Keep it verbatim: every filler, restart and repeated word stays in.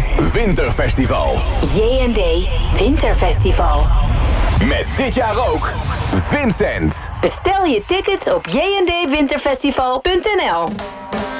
Winterfestival. J en D Winterfestival. Met dit jaar ook Vincent. Bestel je tickets op j n d winterfestival punt n l.